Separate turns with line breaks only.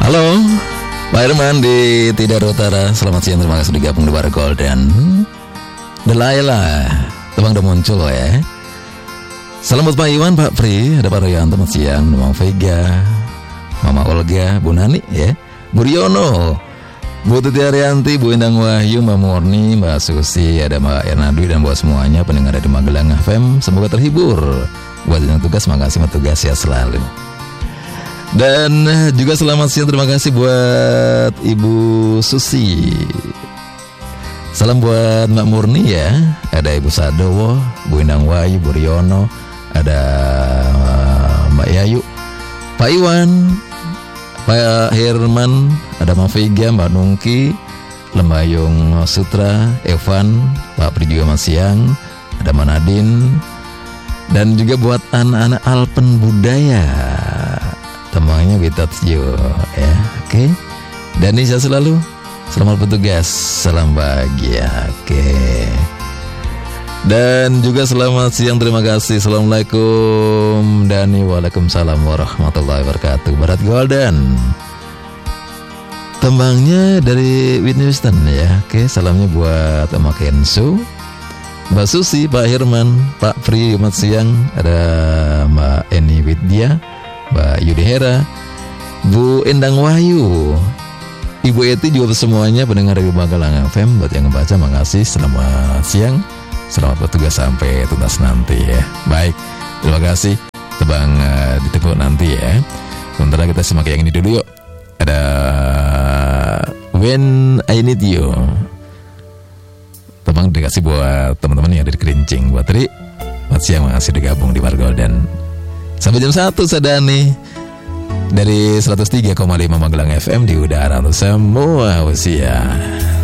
Halo, Pak Herman di Tidar Utara. Selamat siang, terima kasih digabung di Bar Golden. Delaila, teman udah muncul ya. Salam buat Pak Iwan, Pak Pri, ada Pak Royanto, selamat siang. Mama Vega, Mama Olga, Bu Nani ya, Bu Riono, Bu Tuti Arianti, Bu Endang Wahyu, Mbak Murni, Mbak Susi, ada Mbak Erna Dwi, dan buat semuanya pendengar di Magelang FM, semoga terhibur. Buat yang tugas, makasih tugas ya selalu. Dan juga selamat siang, terima kasih buat Ibu Susi. Salam buat Mbak Murni ya, ada Ibu Sadowo, Bu Endang Wahyu, Bu Riono, ada Mbak Yayu, Pak Iwan, Pak Herman, ada Mbak Vega, Mbak Nungki, Lembayung Sutra, Evan, Pak Pri juga masih siang, ada Mbak Nadine, dan juga buat anak-anak Alpen Budaya, temannya Witatjo ya, oke. Dan ini saya selalu selamat bertugas, salam bahagia, oke. Dan juga selamat siang, terima kasih. Assalamualaikum Dani, waalaikumsalam warahmatullahi wabarakatuh. Barat Golden, tembangnya dari Whitney Houston ya, oke. Salamnya buat Mbak Kensu, Mbak Susi, Pak Herman, Pak Pri, selamat siang. Ada Mbak Eni Widya, Mbak Yudi Hera, Bu Endang Wahyu, Ibu Eti, juga semuanya pendengar dari Magelang FM. Buat yang membaca, makasih. Selamat siang, selamat bertugas sampai tuntas nanti ya. Baik, terima kasih. Tebang ditunggu nanti ya. Sementara kita simak yang ini dulu yuk. Ada When I Need You. Tebang dikasih buat teman-teman yang ada di Kerincing. Buat Tri, selamat siang, makasih digabung di Bar Golden. Sampai jam 1 Sadani dari 103,5 Magelang FM di udara untuk semua usia.